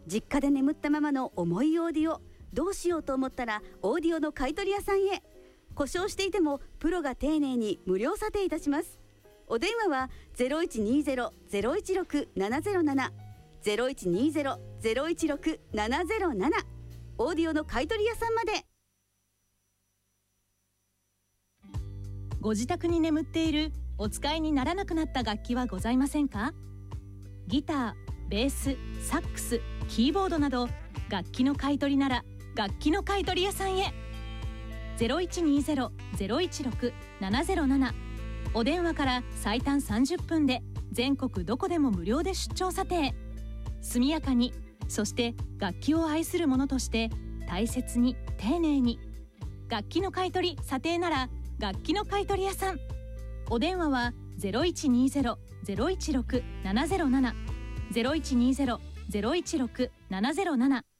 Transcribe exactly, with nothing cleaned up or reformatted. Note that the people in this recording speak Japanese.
実家で眠ったままの重いオーディオ、どうしようと思ったらオーディオの買取屋さんへ。故障していてもプロが丁寧に無料査定いたします。お電話は ゼロいちにゼロ ゼロいちろく ななゼロなな ゼロいちにゼロ ゼロいちろく ななゼロなな、オーディオの買取屋さんまで。 ご自宅に眠っているお使いにならなくなった楽器はございませんか？ギター、ベース、サックス、キーボードなど楽器の買い取りなら楽器の買取屋さんへ。 ゼロいちにゼロ ゼロいちろく ななゼロなな、お電話から最短さんじゅっぷんで全国どこでも無料で出張査定。速やかに、そして楽器を愛する者として大切に丁寧に。楽器の買い取り査定なら楽器の買取屋さん。お電話は ゼロいちにゼロ ゼロいちろく ななゼロなな ゼロいちにゼロ ゼロいちろく ななゼロなな